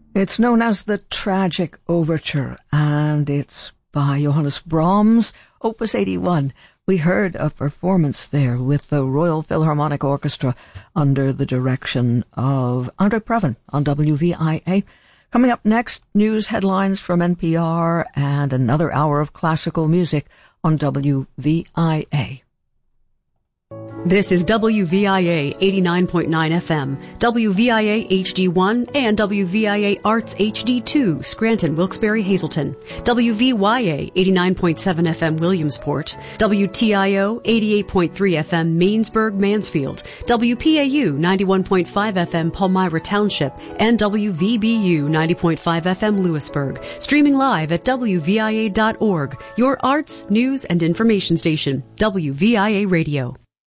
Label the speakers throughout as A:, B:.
A: It's known as the Tragic Overture, and it's by Johannes Brahms, Opus 81. We heard a performance there with the Royal Philharmonic Orchestra under the direction of Andre Previn on WVIA. Coming up next, news headlines from NPR and another hour of classical music on WVIA.
B: This is WVIA 89.9 FM, WVIA HD1, and WVIA Arts HD2, Scranton, Wilkes-Barre, Hazleton, WVYA 89.7 FM, Williamsport, WTIO 88.3 FM, Mainsburg, Mansfield, WPAU 91.5 FM, Palmyra Township, and WVBU 90.5 FM, Lewisburg. Streaming live at WVIA.org, your arts, news, and information station, WVIA Radio.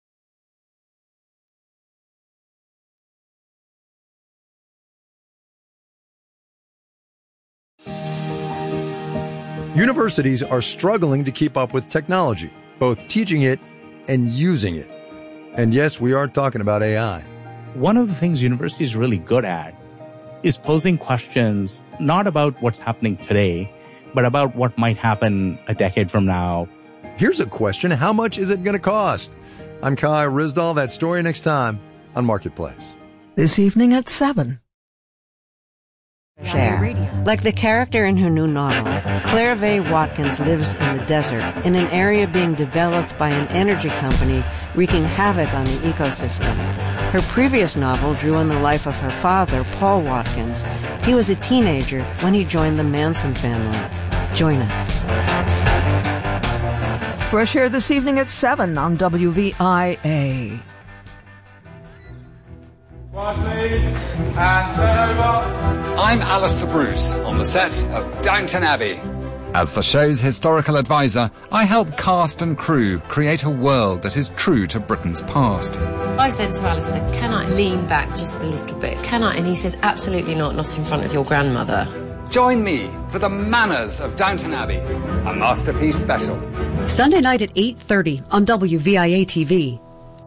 C: Universities are struggling to keep up with technology, both teaching it and using it. And yes, we are talking about AI.
D: One of the things universities are really good at is posing questions not about what's happening today, but about what might happen a decade from now.
C: Here's a question. How much is it going to cost? I'm Kai Rizdal. That story next time on Marketplace.
A: This evening at 7.
E: Share. Like the character in her new novel, Claire Vaye Watkins lives in the desert, in an area being developed by an energy company wreaking havoc on the ecosystem. Her previous novel drew on the life of her father, Paul Watkins. He was a teenager when he joined the Manson family. Join us.
A: Fresh Air this evening at 7 on WVIA.
F: I'm Alistair Bruce on the set of Downton Abbey.
G: As the show's historical advisor, I help cast and crew create a world that is true to Britain's past.
H: I said to Alistair, can I lean back just a little bit? Can I? And he says, absolutely not in front of your grandmother.
F: Join me for The Manners of Downton Abbey, a masterpiece special.
B: Sunday night at 8:30 on WVIA TV.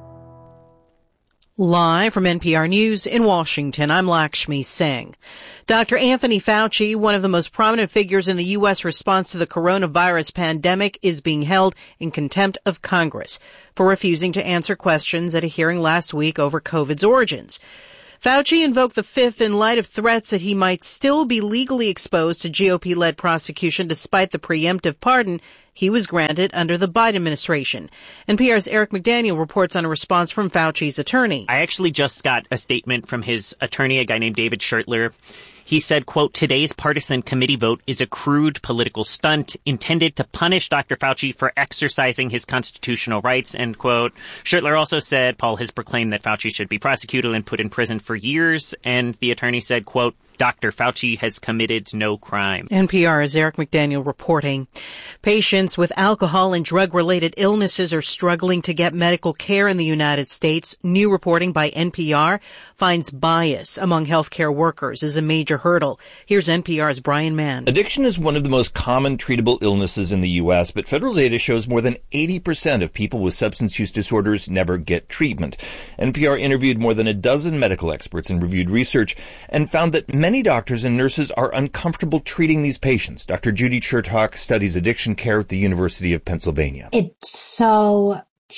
I: Live from NPR News in Washington, I'm Lakshmi Singh. Dr. Anthony Fauci, one of the most prominent figures in the U.S. response to the coronavirus pandemic, is being held in contempt of Congress for refusing to answer questions at a hearing last week over COVID's origins. Fauci invoked the Fifth in light of threats that he might still be legally exposed to GOP-led prosecution despite the preemptive pardon he was granted under the Biden administration. NPR's Eric McDaniel reports on a response from Fauci's attorney.
J: I actually just got a statement from his attorney, a guy named David Schertler. He said, quote, today's partisan committee vote is a crude political stunt intended to punish Dr. Fauci for exercising his constitutional rights, end quote. Schertler also said Paul has proclaimed that Fauci should be prosecuted and put in prison for years. And the attorney said, quote, Dr. Fauci has committed no crime.
I: NPR's Eric McDaniel reporting. Patients with alcohol and drug-related illnesses are struggling to get medical care in the United States. New reporting by NPR finds bias among healthcare workers is a major hurdle. Here's NPR's Brian Mann.
K: Addiction is one of the most common treatable illnesses in the U.S., but federal data shows more than 80% of people with substance use disorders never get treatment. NPR interviewed more than a dozen medical experts and reviewed research and found that many doctors and nurses are uncomfortable treating these patients. Dr. Judy Chertok studies addiction care at the University of Pennsylvania.
L: It's so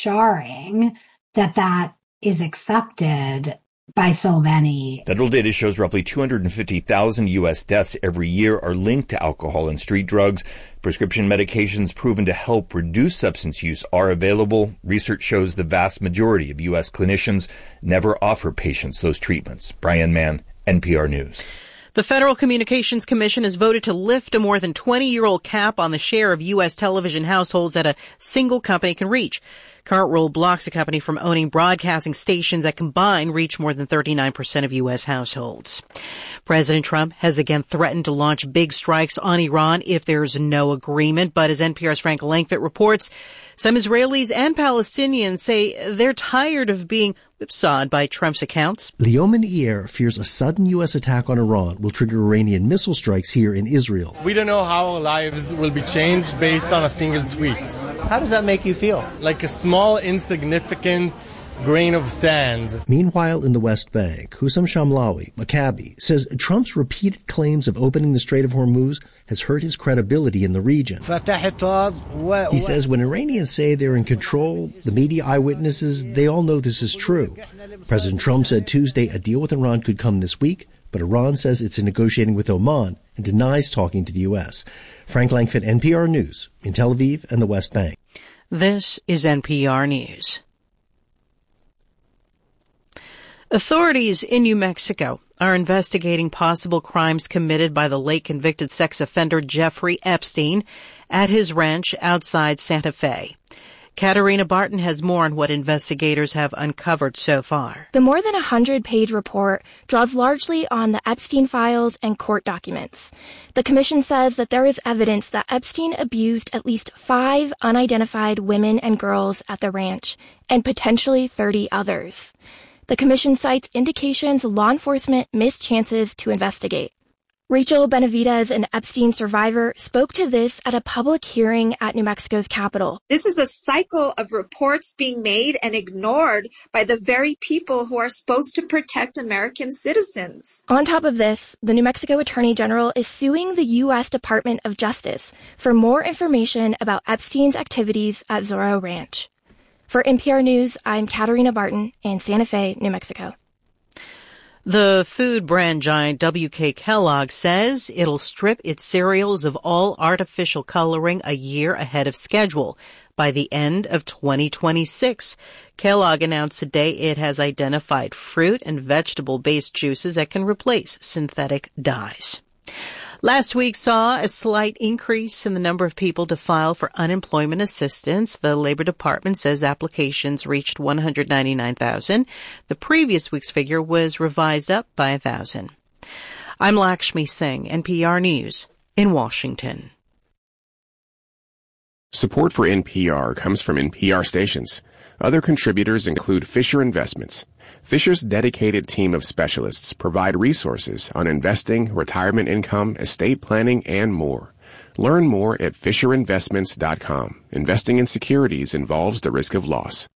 L: jarring that is accepted by so many.
K: Federal data shows roughly 250,000 U.S. deaths every year are linked to alcohol and street drugs. Prescription medications proven to help reduce substance use are available. Research shows the vast majority of U.S. clinicians never offer patients those treatments. Brian Mann, NPR News.
I: The Federal Communications Commission has voted to lift a more than 20-year-old cap on the share of U.S. television households that a single company can reach. Current rule blocks the company from owning broadcasting stations that combined reach more than 39% of U.S. households. President Trump has again threatened to launch big strikes on Iran if there's no agreement. But as NPR's Frank Langfitt reports, some Israelis and Palestinians say they're tired of being whipsawed by Trump's accounts.
M: Leoman Iyer fears a sudden U.S. attack on Iran will trigger Iranian missile strikes here in Israel.
N: We don't know how lives will be changed based on a single tweet.
O: How does that make you feel?
N: Like a small small, insignificant grain of sand.
M: Meanwhile, in the West Bank, Hussam Shamlawi, a cabbie, says Trump's repeated claims of opening the Strait of Hormuz has hurt his credibility in the region. He says when Iranians say they're in control, the media eyewitnesses, they all know this is true. President Trump said Tuesday a deal with Iran could come this week, but Iran says it's negotiating with Oman and denies talking to the U.S. Frank Langford, NPR News, in Tel Aviv and the West Bank.
I: This is NPR News. Authorities in New Mexico are investigating possible crimes committed by the late convicted sex offender Jeffrey Epstein at his ranch outside Santa Fe. Katarina Barton has more on what investigators have uncovered so far.
O: The more than 100-page report draws largely on the Epstein files and court documents. The commission says that there is evidence that Epstein abused at least 5 unidentified women and girls at the ranch, and potentially 30 others. The commission cites indications law enforcement missed chances to investigate. Rachel Benavidez, an Epstein survivor, spoke to this at a public hearing at New Mexico's Capitol.
P: This is a cycle of reports being made and ignored by the very people who are supposed to protect American citizens.
O: On top of this, the New Mexico Attorney General is suing the U.S. Department of Justice for more information about Epstein's activities at Zorro Ranch. For NPR News, I'm Katarina Barton in Santa Fe, New Mexico.
I: The food brand giant WK Kellogg says it'll strip its cereals of all artificial coloring a year ahead of schedule by the end of 2026. Kellogg announced today it has identified fruit and vegetable-based juices that can replace synthetic dyes. Last week saw a slight increase in the number of people to file for unemployment assistance. The Labor Department says applications reached 199,000. The previous week's figure was revised up by 1,000. I'm Lakshmi Singh, NPR News in Washington.
Q: Support for NPR comes from NPR stations. Other contributors include Fisher Investments. Fisher's dedicated team of specialists provide resources on investing, retirement income, estate planning, and more. Learn more at FisherInvestments.com. Investing in securities involves the risk of loss.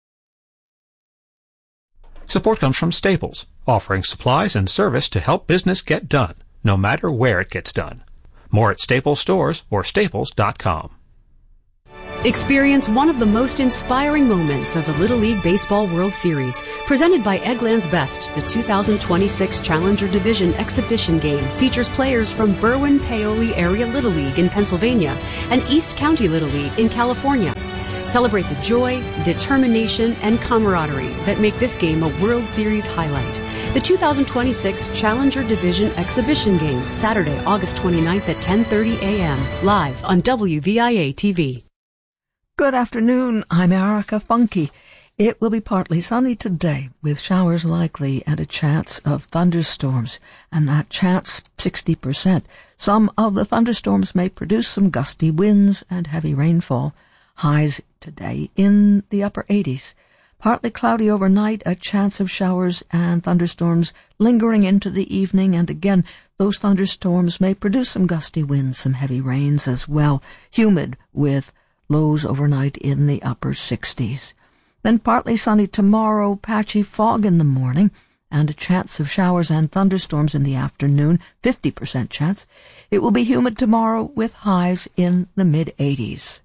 R: Support comes from Staples, offering supplies and service to help business get done, no matter where it gets done. More at Staples stores or staples.com.
B: Experience one of the most inspiring moments of the Little League Baseball World Series. Presented by Eggland's Best, the 2026 Challenger Division exhibition game features players from Berwyn-Paoli Area Little League in Pennsylvania and East County Little League in California. Celebrate the joy, determination, and camaraderie that make this game a World Series highlight. The 2026 Challenger Division exhibition game, Saturday, August 29th at 10:30 a.m., live on WVIA-TV.
A: Good afternoon, I'm Erica Funke. It will be partly sunny today, with showers likely and a chance of thunderstorms, and that chance 60%. Some of the thunderstorms may produce some gusty winds and heavy rainfall. Highs today in the upper 80s. Partly cloudy overnight, a chance of showers and thunderstorms lingering into the evening, and again, those thunderstorms may produce some gusty winds, some heavy rains as well. Humid with lows overnight in the upper 60s. Then partly sunny tomorrow, patchy fog in the morning, and a chance of showers and thunderstorms in the afternoon, 50% chance. It will be humid tomorrow with highs in the mid-80s.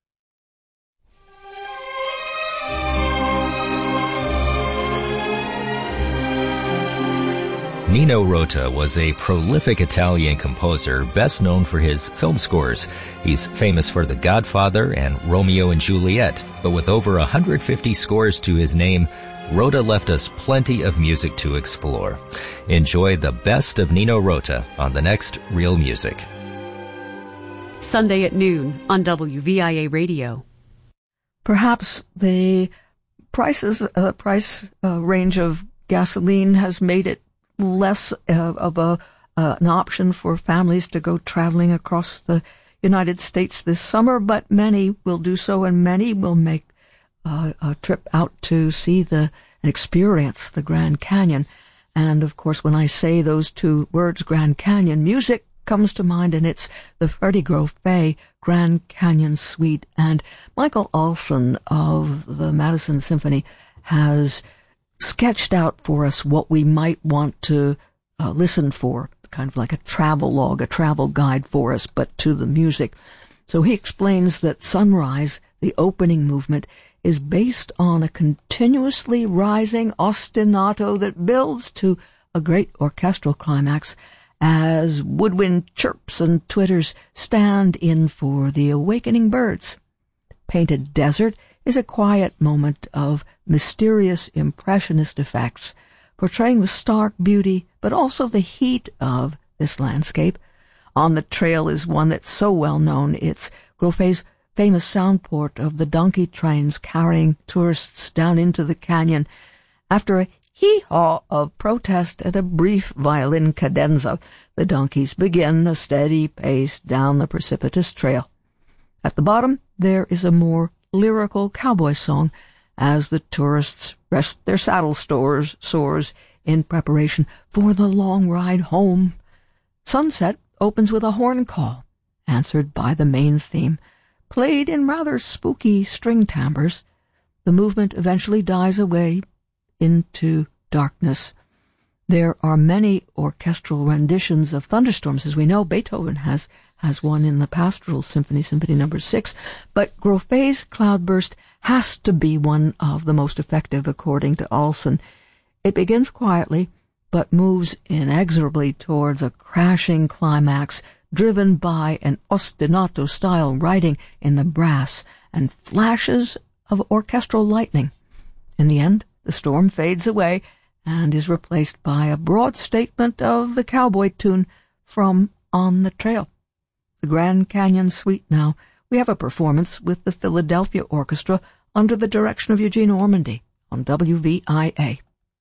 S: Nino Rota was a prolific Italian composer best known for his film scores. He's famous for The Godfather and Romeo and Juliet, but with over 150 scores to his name, Rota left us plenty of music to explore. Enjoy the best of Nino Rota on the next Real Music.
B: Sunday at noon on WVIA Radio.
A: Perhaps the price range of gasoline has made it less of an option for families to go traveling across the United States this summer, but many will do so, and many will make a trip out to see and experience the Grand Canyon. And of course, when I say those two words, Grand Canyon, music comes to mind, and it's the Freddie Grofé Grand Canyon Suite. And Michael Olson of the Madison Symphony has sketched out for us what we might want to listen for, kind of like a travel log, a travel guide for us, but to the music. So he explains that Sunrise, the opening movement, is based on a continuously rising ostinato that builds to a great orchestral climax as woodwind chirps and twitters stand in for the awakening birds. Painted Desert is a quiet moment of mysterious impressionist effects, portraying the stark beauty but also the heat of this landscape. On the Trail is one that's so well known. It's Grofé's famous soundport of the donkey trains carrying tourists down into the canyon. After a hee-haw of protest and a brief violin cadenza, the donkeys begin a steady pace down the precipitous trail. At the bottom, there is a more lyrical cowboy song as the tourists rest their saddle sores in preparation for the long ride home. Sunset opens with a horn call, answered by the main theme, played in rather spooky string timbres. The movement eventually dies away into darkness. There are many orchestral renditions of thunderstorms. As we know, Beethoven has one in the Pastoral Symphony, Symphony No. 6, but Grofé's Cloudburst has to be one of the most effective, according to Olson. It begins quietly, but moves inexorably towards a crashing climax, driven by an ostinato-style writing in the brass and flashes of orchestral lightning. In the end, the storm fades away and is replaced by a broad statement of the cowboy tune from On the Trail. The Grand Canyon Suite now. We have a performance with the Philadelphia Orchestra under the direction of Eugene Ormandy on WVIA.